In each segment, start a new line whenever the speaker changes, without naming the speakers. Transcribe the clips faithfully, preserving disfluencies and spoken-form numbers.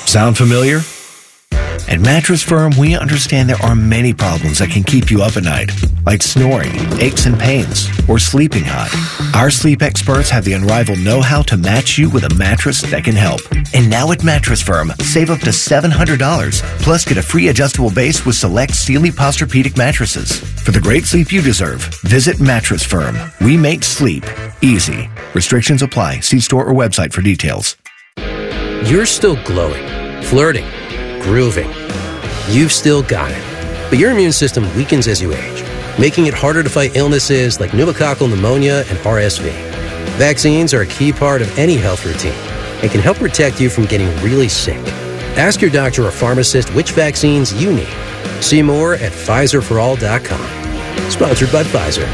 Sound familiar? At Mattress Firm, we understand there are many problems that can keep you up at night, like snoring, aches and pains, or sleeping hot. Our sleep experts have the unrivaled know-how to match you with a mattress that can help. And now at Mattress Firm, save up to seven hundred dollars, plus get a free adjustable base with select Sealy Posturepedic mattresses. For the great sleep you deserve, visit Mattress Firm. We make sleep easy. Restrictions apply. See store or website for details.
You're still glowing, flirting, grooving. You've still got it. But your immune system weakens as you age, making it harder to fight illnesses like pneumococcal pneumonia and R S V. Vaccines are a key part of any health routine and can help protect you from getting really sick. Ask your doctor or pharmacist which vaccines you need. See more at Pfizer for all dot com. Sponsored by Pfizer.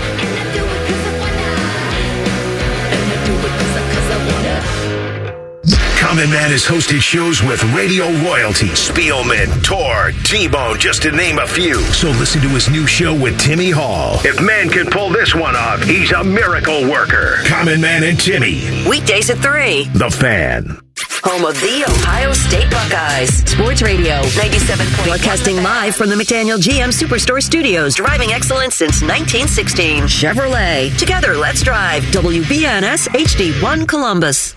Common Man has hosted shows with radio royalty, Spielman, Tor, T-Bone, just to name a few. So listen to his new show with Timmy Hall. If man can pull this one off, he's a miracle worker. Common Man and Timmy.
Weekdays at three.
The Fan.
Home of the Ohio State Buckeyes. Sports Radio ninety-seven point one. Broadcasting live from the McDaniel G M Superstore Studios. Driving excellence since nineteen sixteen. Chevrolet. Together, let's drive. W B N S H D one Columbus.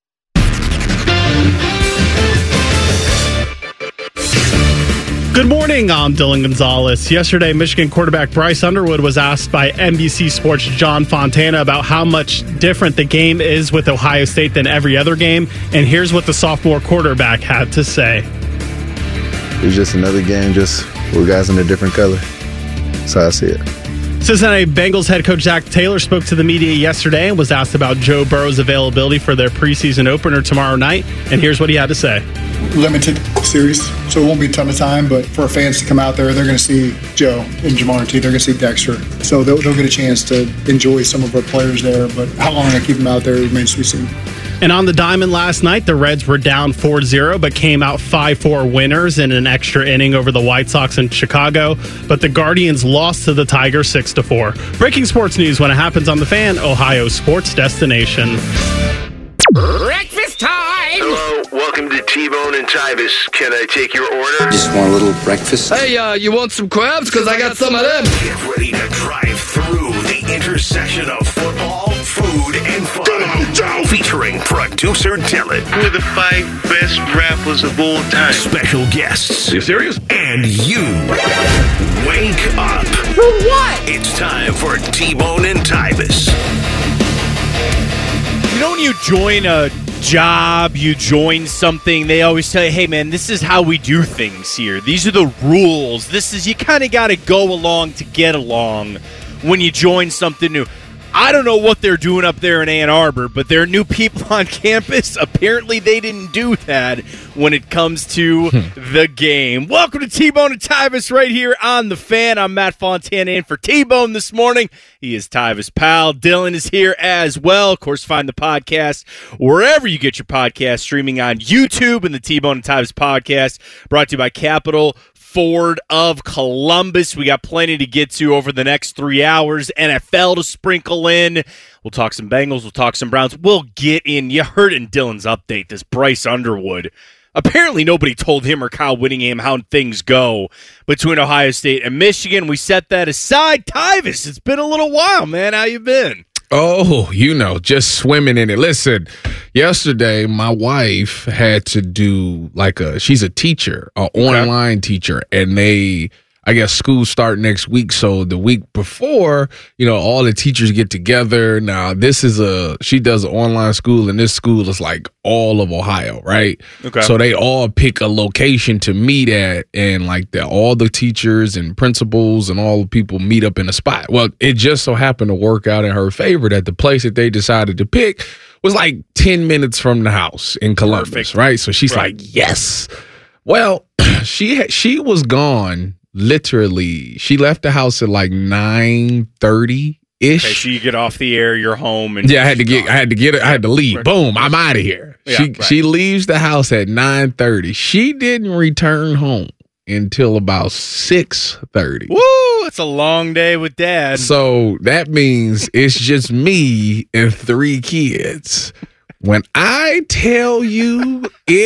Good morning, I'm Dylan Gonzalez. Yesterday, Michigan quarterback Bryce Underwood was asked by N B C Sports' John Fontana about how much different the game is with Ohio State than every other game, and here's what the sophomore quarterback had to say.
It's just another game, just with guys in a different color. That's how I see it.
Cincinnati Bengals head coach Zach Taylor spoke to the media yesterday and was asked about Joe Burrow's availability for their preseason opener tomorrow night, and here's what he had to say.
Limited series, so it won't be a ton of time, but for fans to come out there, they're going to see Joe and Jamar T. They're going to see Dexter. So they'll, they'll get a chance to enjoy some of our players there, but how long I keep them out there remains to be seen.
And on the diamond last night, the Reds were down four zero, but came out five four winners in an extra inning over the White Sox in Chicago. But the Guardians lost to the Tigers six to four. Breaking sports news when it happens on The Fan, Ohio sports destination.
Breakfast time!
Hello, welcome to T-Bone and Tyvis. Can I take your order?
Just want a little breakfast.
Hey, uh, you want some crabs? Because I got some of them.
Get ready to drive through the intersection of football, food, and fun. Featuring producer Dylan.
Who are the five best rappers of all time?
Special guests.
Are you serious?
And you. Wake up.
For what?
It's time for T-Bone and Tyvis.
You know when you join a job, you join something, they always tell you, hey man, this is how we do things here. These are the rules. This is, you kind of got to go along to get along when you join something new. I don't know what they're doing up there in Ann Arbor, but there are new people on campus. Apparently they didn't do that when it comes to the game. Welcome to T-Bone and Tyvis right here on The Fan. I'm Matt Fontana in for T-Bone this morning. He is Tyvis' pal. Dylan is here as well. Of course, find the podcast wherever you get your podcast, streaming on YouTube and the T-Bone and Tyvis podcast, brought to you by Capital Ford of Columbus. We got plenty to get to over the next three hours. N F L to sprinkle in. We'll talk some Bengals. We'll talk some Browns. We'll get in. You heard in Dylan's update, this Bryce Underwood. Apparently nobody told him or Kyle Whittingham how things go between Ohio State and Michigan. We set that aside. Tyvis, it's been a little while, man. How you been?
Oh, you know, just swimming in it. Listen, yesterday my wife had to do like a, she's a teacher, an online teacher, and they, I guess school start next week. So the week before, you know, all the teachers get together. Now this is a, she does an online school, and this school is like all of Ohio, right?
Okay.
So they all pick a location to meet at, and like the, all the teachers and principals and all the people meet up in a spot. Well, it just so happened to work out in her favor that the place that they decided to pick was like ten minutes from the house in Columbus,
Perfect.
right? So she's
Right.
like, yes. Well, she she was gone. Literally, she left the house at like nine thirty ish.
Okay, so you get off the air, you're home, and
yeah, I had to get, I had to get, I had to leave. Boom, I'm out of here.
Yeah,
she
right.
she leaves the house at nine thirty. She didn't return home until about six thirty.
Woo! It's a long day with Dad.
So that means it's just me and three kids. When I tell you it